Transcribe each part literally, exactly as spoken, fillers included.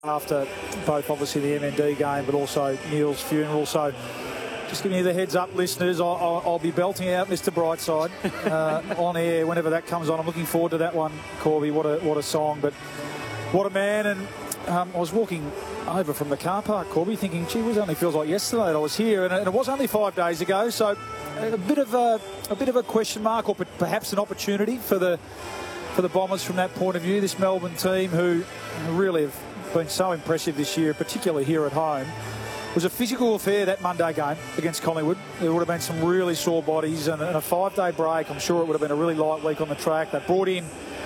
after both obviously the M N D game but also Neil's funeral. So just giving you the heads up, listeners, I'll, I'll, I'll be belting out Mister Brightside uh, on air whenever that comes on. I'm looking forward to that one, Corby. What a what a song, but what a man. And um, I was walking over from the car park, Corby, thinking, gee, it only feels like yesterday that I was here, and it was only five days ago. So a bit of a, a bit of a question mark, or perhaps an opportunity for the for the Bombers from that point of view. This Melbourne team, who really have been so impressive this year, particularly here at home. It was a physical affair, that Monday game against Collingwood. There would have been some really sore bodies, and, and a five-day break. I'm sure it would have been a really light week on the track. They brought in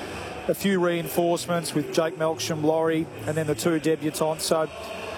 a few reinforcements with Jake Melksham, Laurie, and then the two debutants. So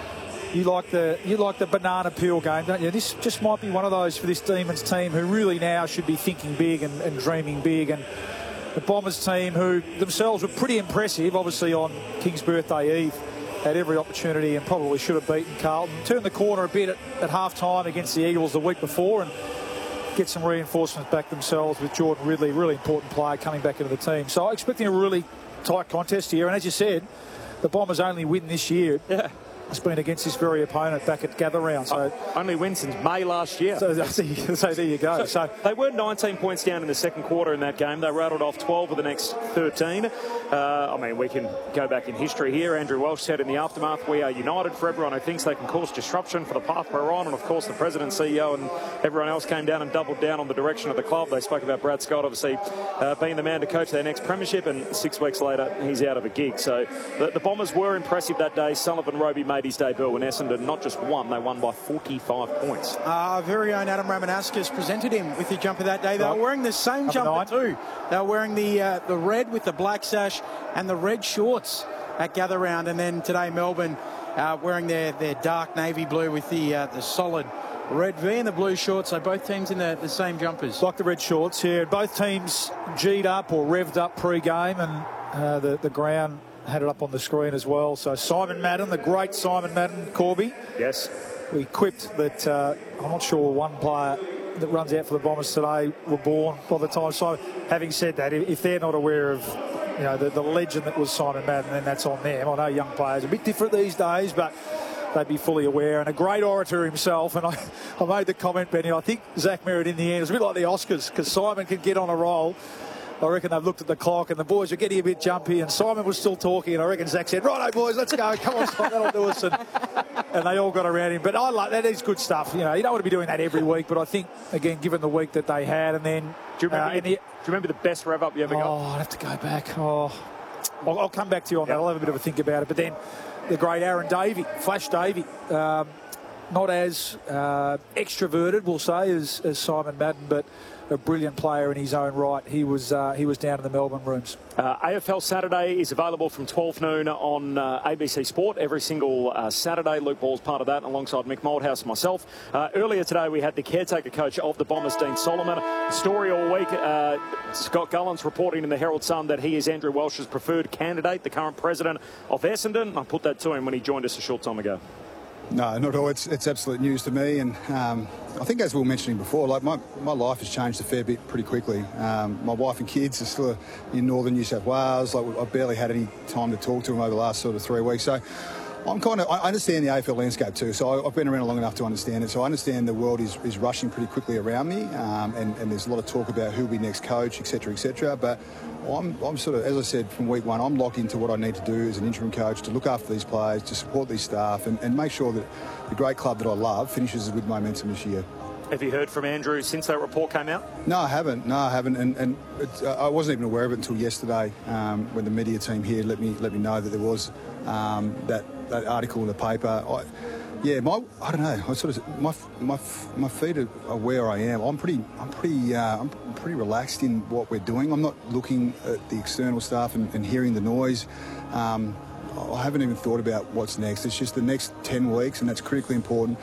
you like the you like the banana peel game, don't you? This just might be one of those for this Demons team, who really now should be thinking big and, and dreaming big. And the Bombers team, who themselves were pretty impressive, obviously on King's birthday eve, had every opportunity and probably should have beaten Carlton. Turned the corner a bit at, at half-time against the Eagles the week before and get some reinforcements back themselves with Jordan Ridley, really important player, coming back into the team. So I'm expecting a really tight contest here. And as you said, the Bombers' only win this year. Yeah. It's been against this very opponent back at Gather Round. So only win since May last year. So, so there you go. So, so they were nineteen points down in the second quarter in that game. They rattled off twelve of the next thirteen. Uh, I mean, we can go back in history here. Andrew Welsh said in the aftermath, "We are united." For everyone who thinks they can cause disruption for the path we're on. And of course, the president, C E O, and everyone else came down and doubled down on the direction of the club. They spoke about Brad Scott, obviously, uh, being the man to coach their next premiership. And six weeks later, he's out of a gig. So the, the Bombers were impressive that day. Sullivan Roby made his debut in Essendon. Not just won, they won by forty-five points. Our very own Adam Ramanauskas presented him with the jumper that day. They were wearing the same Number jumper nine. too. They were wearing the uh, the red with the black sash and the red shorts at Gather Round. And then today Melbourne uh, wearing their, their dark navy blue with the uh, the solid red V and the blue shorts. So both teams in the, the same jumpers. Like the red shorts here. Both teams G'd up or revved up pre-game, and uh, the, the ground had it up on the screen as well. So Simon Madden, the great Simon Madden, Corby. Yes. We quipped that uh, I'm not sure one player that runs out for the Bombers today were born by the time. So having said that, if they're not aware of, you know, the, the legend that was Simon Madden, then that's on them. I know young players are a bit different these days, but they'd be fully aware. And a great orator himself. And I, I made the comment, Benny, I think Zach Merritt in the end, it was a bit like the Oscars, because Simon can get on a roll. I reckon they've looked at the clock and the boys are getting a bit jumpy, and Simon was still talking, and I reckon Zach said, "Righto, boys, let's go. Come on, Simon, that'll do us." And, and they all got around him. But I like that. Is good stuff. You know, you don't want to be doing that every week, but I think, again, given the week that they had, and then... Do you remember, uh, the, the, do you remember the best rev-up you ever oh, got? Oh, I'd have to go back. Oh, I'll, I'll come back to you on yep. that. I'll have a bit of a think about it. But then the great Aaron Davey, Flash Davey, um, not as uh, extroverted, we'll say, as, as Simon Madden, but a brilliant player in his own right. He was uh, he was down in the Melbourne rooms. Uh, A F L Saturday is available from twelve noon on uh, A B C Sport every single uh, Saturday. Luke Ball's part of that, alongside Mick Moldhouse and myself. Uh, earlier today, we had the caretaker coach of the Bombers, Dean Solomon. Story all week, uh, Scott Gullens reporting in the Herald Sun that he is Andrew Welsh's preferred candidate, the current president of Essendon. I put that to him when he joined us a short time ago. No, not at all. It's, it's absolute news to me, and um, I think, as we were mentioning before, like my, my life has changed a fair bit pretty quickly. Um, my wife and kids are still in northern New South Wales. Like, I've barely had any time to talk to them over the last sort of three weeks. So I'm kind of, I understand the A F L landscape too. So I've been around long enough to understand it. So I understand the world is, is rushing pretty quickly around me, um, and, and there's a lot of talk about who'll be next coach, et cetera, et cetera. But I'm, I'm sort of, as I said, from week one, I'm locked into what I need to do as an interim coach to look after these players, to support these staff, and, and make sure that the great club that I love finishes with momentum this year. Have you heard from Andrew since that report came out? No, I haven't. No, I haven't. And, and it, uh, I wasn't even aware of it until yesterday, um, when the media team here let me let me know that there was um, that that article in the paper. I, yeah, my I don't know. I sort of my my my feet are where I am. I'm pretty I'm pretty uh, I'm pretty relaxed in what we're doing. I'm not looking at the external stuff and, and hearing the noise. Um, I haven't even thought about what's next. It's just the next ten weeks, and that's critically important.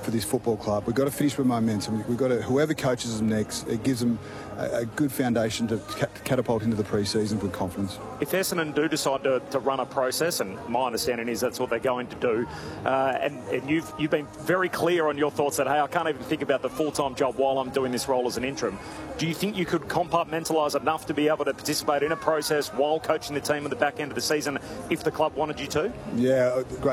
for this football club. We've got to finish with momentum. We've got to, whoever coaches them next, it gives them a, a good foundation to catapult into the pre-season with confidence. If Essendon do decide to, to run a process, and my understanding is that's what they're going to do, uh, and, and you've you've been very clear on your thoughts that, hey, I can't even think about the full-time job while I'm doing this role as an interim. Do you think you could compartmentalise enough to be able to participate in a process while coaching the team at the back end of the season if the club wanted you to? Yeah, great.